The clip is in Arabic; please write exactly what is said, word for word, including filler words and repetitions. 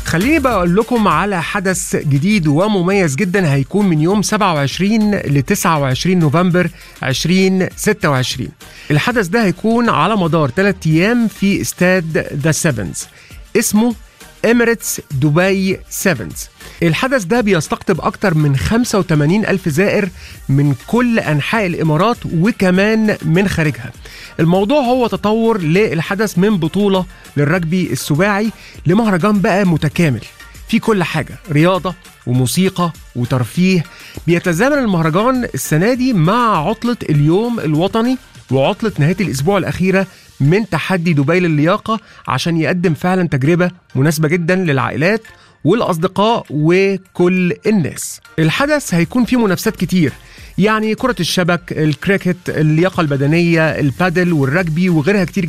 خليني بقى أقول لكم على حدث جديد ومميز جدا هيكون من يوم سبعة وعشرين ل تسعة وعشرين نوفمبر ألفين وستة وعشرين. الحدث ده هيكون على مدار ثلاثة أيام في استاد ذا سيفنز، اسمه إميريتس دبي سيفنز. الحدث ده بيستقطب أكتر من خمسة وثمانين ألف زائر من كل أنحاء الإمارات وكمان من خارجها. الموضوع هو تطور للحدث من بطولة للرجبي السباعي لمهرجان بقى متكامل في كل حاجة، رياضة وموسيقى وترفيه. بيتزامن المهرجان السنة دي مع عطلة اليوم الوطني وعطلة نهاية الأسبوع الأخيرة من تحدي دبي للياقة، عشان يقدم فعلا تجربة مناسبة جدا للعائلات والأصدقاء وكل الناس. الحدث هيكون فيه منافسات كتير، يعني كرة الشبك، الكريكت، اللياقة البدنية، البادل والرجبي وغيرها كتير